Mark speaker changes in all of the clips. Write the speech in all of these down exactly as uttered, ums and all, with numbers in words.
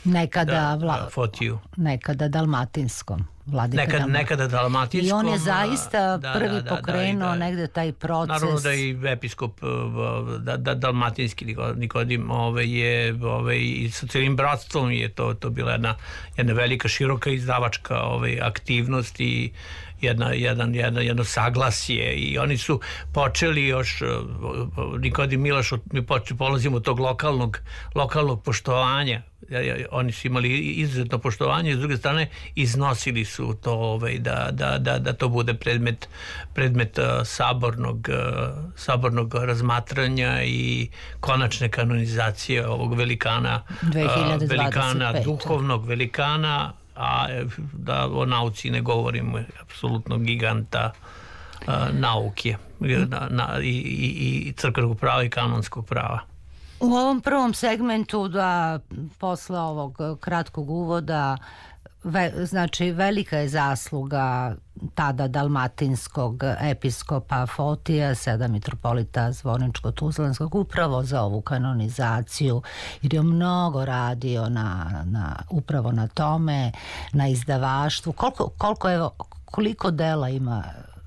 Speaker 1: nekada,
Speaker 2: vla, Fotiju.
Speaker 1: Nekada dalmatinskom.
Speaker 2: Nekad, nekada dalmatinskom.
Speaker 1: I on je zaista
Speaker 2: da,
Speaker 1: prvi
Speaker 2: da, da,
Speaker 1: pokrenuo
Speaker 2: da, da,
Speaker 1: negde taj proces.
Speaker 2: Naravno da i episkop da, da, dalmatinski Nikodim ove, je ove, i sa cijelim bratstvom je to, to bila jedna, jedna velika široka izdavačka ove, aktivnost i jedna, jedan, jedna, jedno saglasje i oni su počeli još Nikodim Milaš, mi polazimo od tog lokalnog, lokalnog poštovanja. Oni su imali izuzetno poštovanje, s druge strane iznosili su to ovaj, da, da, da, da to bude predmet, predmet uh, sabornog, uh, sabornog razmatranja i konačne kanonizacije ovog velikana, uh, velikana duhovnog velikana, a da o nauci ne govorimo, apsolutno giganta uh, nauke na, na, i, i, i crkvenog prava i kanonskog prava.
Speaker 1: U ovom prvom segmentu, da posle ovog kratkog uvoda, ve, znači velika je zasluga tada dalmatinskog episkopa Fotija, sedam mitropolita Zvorničko-Tuzlanskog, upravo za ovu kanonizaciju, jer je mnogo radio na, na, upravo na tome, na izdavaštvu. Koliko, koliko evo, koliko dela ima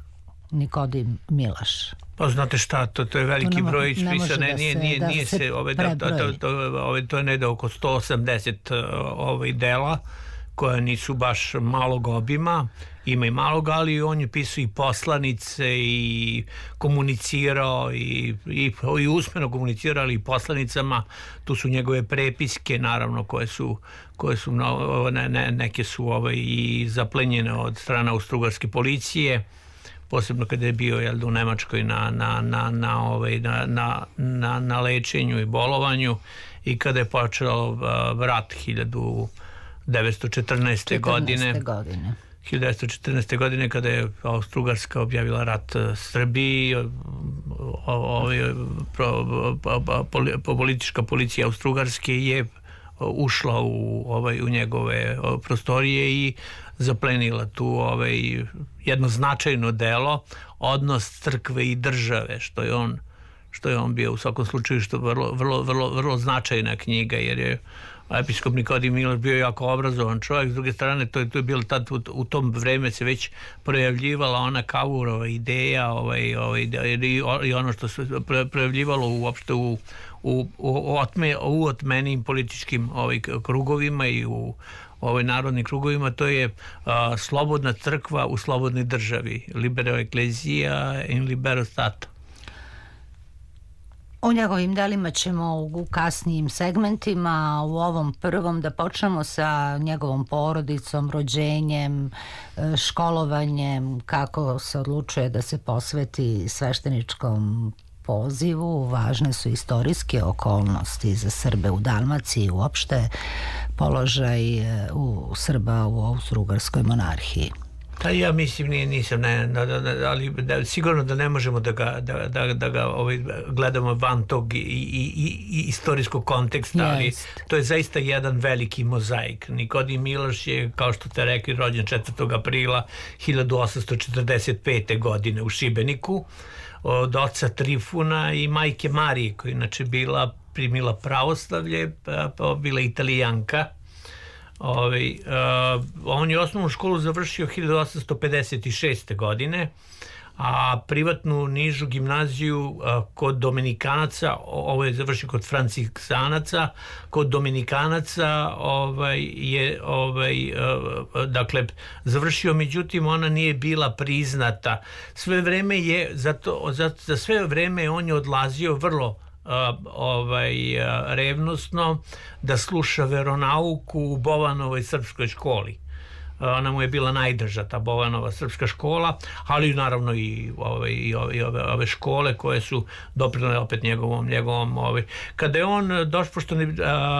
Speaker 1: Nikodim Milaš?
Speaker 2: Pa znate šta, to, to je veliki to ne, broj, ne ne, nije, nije, nije, nije se, se ove, to, to, to, ove, to je negde oko sto osamdeset ove, dela koje nisu baš malog obima, ima i malog, ali on je pisao i poslanice i komunicirao i, i, i usmeno komunicirao, ali i poslanicama. Tu su njegove prepiske, naravno, koje su, koje su ne, ne, neke su ove, i zaplenjene od strane austrougarske policije, posebno kada je bio jel, u Nemačkoj na, na, na, na, ovaj, na, na, na, na lečenju i bolovanju i kada je počeo uh, rat hiljadu devetsto četrnaeste. godine. hiljadu devetsto četrnaeste. godine kada je Austrougarska objavila rat Srbiji, ovaj, politička policija Austrougarske je ušla u, ovaj, u njegove prostorije i zaplenila tu ovaj, jedno značajno delo, odnos crkve i države, što je on, što je on bio u svakom slučaju što vrlo, vrlo, vrlo, vrlo značajna knjiga, jer je episkop Nikodim Milaš bio jako obrazovan čovjek. S druge strane, to je, to je bilo tad, u, u tom vreme se već projavljivala ona Cavourova ideja ovaj, ovaj, i ono što se projavljivalo uopšte u u, u, otme, u otmenim političkim ovaj, krugovima i u ovaj, narodnim krugovima, to je a, slobodna crkva u slobodnoj državi, libero ecclesia in libero stato.
Speaker 1: O njegovim delima ćemo u kasnijim segmentima, u ovom prvom da počnemo sa njegovom porodicom, rođenjem, školovanjem, kako se odlučuje da se posveti svešteničkom pozivu. Važne su istorijske okolnosti za Srbe u Dalmaciji, uopšte položaj u Srba u Austrougarskoj monarhiji.
Speaker 2: Da, ja mislim, nije, nisam, ne, ne, ne, ali da, sigurno da ne možemo da ga, da, da, da ga ovaj, gledamo van tog i, i, i, i istorijskog konteksta, yes. Ali to je zaista jedan veliki mozaik. Nikodim Milaš je, kao što ste rekli, rođen četvrtog aprila hiljadu osamsto četrdeset pete. godine u Šibeniku, od oca Trifuna i majke Marije, koja inače bila primila pravoslavlje, pa, pa bila Italijanka. Ovaj, uh, on je osnovnu školu završio hiljadu osamsto pedeset šeste. godine, a privatnu nižu gimnaziju uh, kod Dominikanaca, ovo je završio kod Franciskanaca, kod Dominikanaca ovaj, je ovaj, uh, dakle, završio, međutim ona nije bila priznata. Sve vreme je, zato, za, za sve vreme on je odlazio vrlo Uh, ovaj, uh, revnosno da sluša veronauku u Bovanovoj srpskoj školi. Uh, ona mu je bila najdrža, ta Bovanova srpska škola, ali naravno i, ovaj, i ove, ove, ove škole koje su doprinele opet njegovom, njegovom ovaj. Kada je on došao, pošto uh,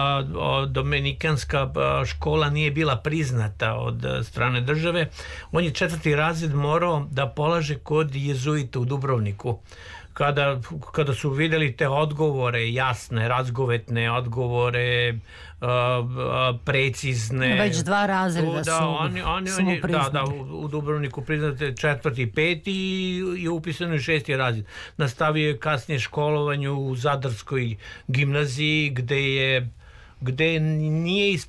Speaker 2: dominikanska škola nije bila priznata od strane države, on je četvrti razred morao da polaže kod jezuita u Dubrovniku. Kada, kada su vidjeli te odgovore, jasne, razgovetne odgovore, uh, uh, precizne.
Speaker 1: Već dva razreda
Speaker 2: da,
Speaker 1: su,
Speaker 2: oni, oni,
Speaker 1: su mu priznali.
Speaker 2: Da, da, u, u Dubrovniku priznate četvrti i peti i, i upisano je šesti razred. Nastavio je kasnije školovanje u Zadarskoj gimnaziji, gde je gde nije